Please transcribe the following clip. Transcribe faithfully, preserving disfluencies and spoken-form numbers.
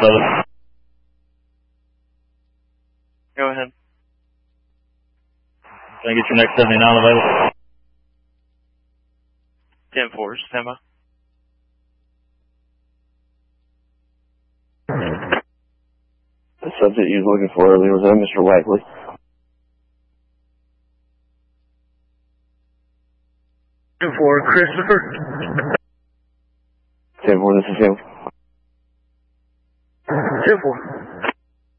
brother. Go ahead. Can I get your next seventy-nine available? ten four, stand by. The subject you was looking for earlier was that Mister Wagley. ten four, Christopher. ten four, this is him. ten four.